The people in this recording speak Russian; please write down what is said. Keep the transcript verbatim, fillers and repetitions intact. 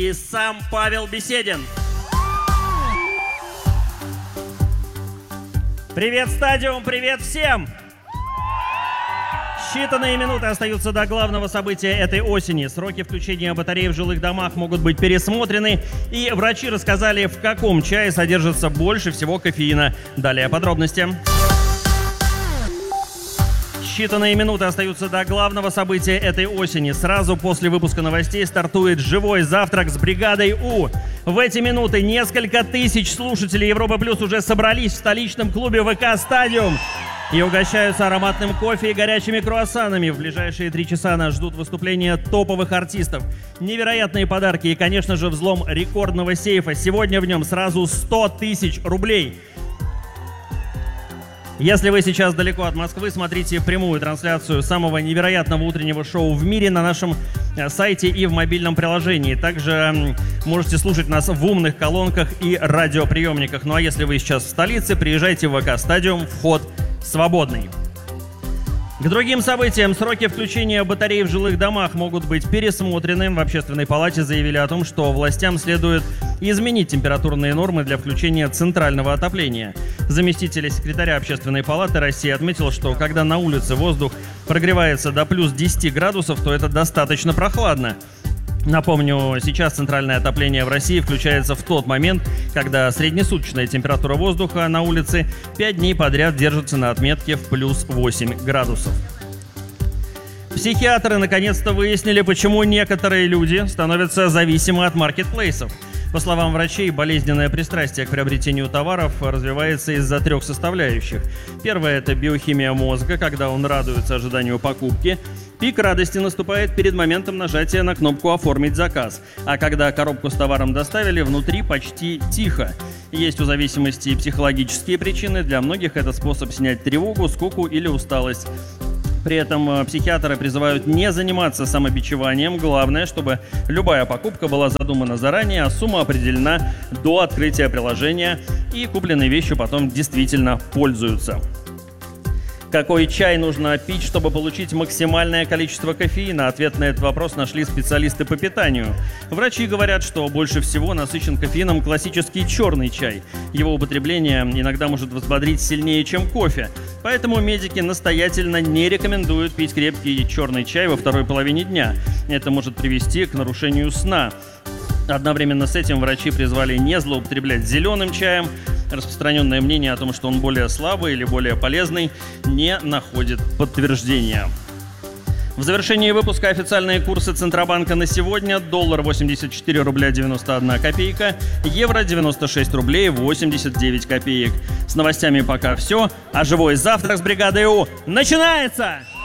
И сам Павел Беседин. Привет, стадиум, привет всем! Считанные минуты остаются до главного события этой осени. Сроки включения батарей в жилых домах могут быть пересмотрены, и врачи рассказали, в каком чае содержится больше всего кофеина. Далее подробности. Считанные минуты остаются до главного события этой осени. Сразу после выпуска новостей стартует живой завтрак с бригадой У. В эти минуты несколько тысяч слушателей Европа Плюс уже собрались в столичном клубе ВК «Стадиум» и угощаются ароматным кофе и горячими круассанами. В ближайшие три часа нас ждут выступления топовых артистов, невероятные подарки и, конечно же, взлом рекордного сейфа. Сегодня в нем сразу сто тысяч рублей. Если вы сейчас далеко от Москвы, смотрите прямую трансляцию самого невероятного утреннего шоу в мире на нашем сайте и в мобильном приложении. Также можете слушать нас в умных колонках и радиоприемниках. Ну а если вы сейчас в столице, приезжайте в ВК «Стадиум», вход свободный. К другим событиям. Сроки включения батарей в жилых домах могут быть пересмотрены. В Общественной палате заявили о том, что властям следует изменить температурные нормы для включения центрального отопления. Заместитель секретаря Общественной палаты России отметил, что когда на улице воздух прогревается до плюс десяти градусов, то это достаточно прохладно. Напомню, сейчас центральное отопление в России включается в тот момент, когда среднесуточная температура воздуха на улице пять дней подряд держится на отметке в плюс восемь градусов. Психиатры наконец-то выяснили, почему некоторые люди становятся зависимы от маркетплейсов. По словам врачей, болезненное пристрастие к приобретению товаров развивается из-за трех составляющих. Первое – это биохимия мозга, когда он радуется ожиданию покупки. Пик радости наступает перед моментом нажатия на кнопку «Оформить заказ». А когда коробку с товаром доставили, внутри почти тихо. Есть у зависимости и психологические причины. Для многих это способ снять тревогу, скуку или усталость. При этом психиатры призывают не заниматься самобичеванием. Главное, чтобы любая покупка была задумана заранее, а сумма определена до открытия приложения, и купленные вещи потом действительно пользуются. Какой чай нужно пить, чтобы получить максимальное количество кофеина? Ответ на этот вопрос нашли специалисты по питанию. Врачи говорят, что больше всего насыщен кофеином классический черный чай. Его употребление иногда может взбодрить сильнее, чем кофе. Поэтому медики настоятельно не рекомендуют пить крепкий черный чай во второй половине дня. Это может привести к нарушению сна. Одновременно с этим врачи призвали не злоупотреблять зеленым чаем. Распространенное мнение о том, что он более слабый или более полезный, не находит подтверждения. В завершении выпуска официальные курсы Центробанка на сегодня. Доллар восемьдесят четыре рубля девяносто одна копейка, евро девяносто шесть рублей восемьдесят девять копеек. С новостями пока все, а живой завтрак с бригадой У начинается!